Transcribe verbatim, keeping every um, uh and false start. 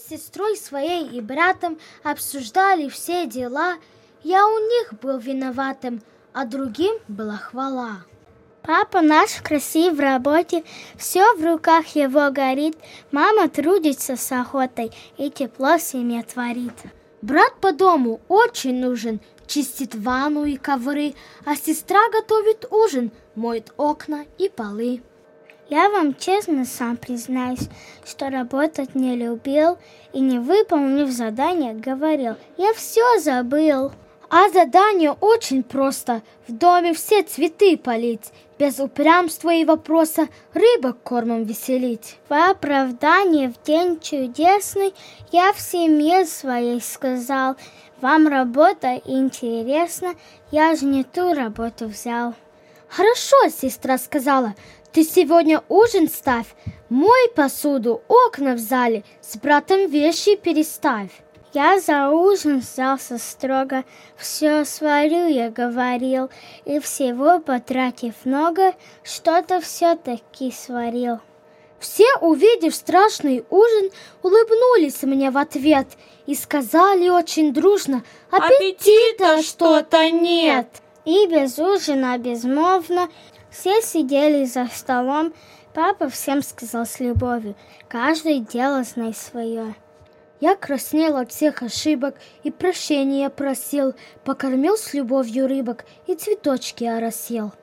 сестрой своей и братом обсуждали все дела. Я у них был виноватым, а другим была хвала. Папа наш красив в работе, все в руках его горит. Мама трудится с охотой и тепло в семье творит. Брат по дому очень нужен, чистит ванну и ковры, а сестра готовит ужин, моет окна и полы. Я вам честно сам признаюсь, что работать не любил и, не выполнив задание, говорил: я все забыл. А задание очень просто. В доме все цветы полить, без упрямства и вопроса рыбок кормом веселить. В оправдании в день чудесный я в семье своей сказал: вам работа интересна, я же не ту работу взял. Хорошо, сестра сказала, ты сегодня ужин ставь, мой посуду, окна в зале, с братом вещи переставь. Я за ужин взялся строго, все сварю, я говорил, и всего потратив много, что-то все-таки сварил. Все, увидев страшный ужин, улыбнулись мне в ответ и сказали очень дружно: аппетита что-то нет. И без ужина безмолвно все сидели за столом. Папа всем сказал с любовью: каждый дело знай свое. Я краснел от всех ошибок и прощения просил, покормил с любовью рыбок и цветочки оросил.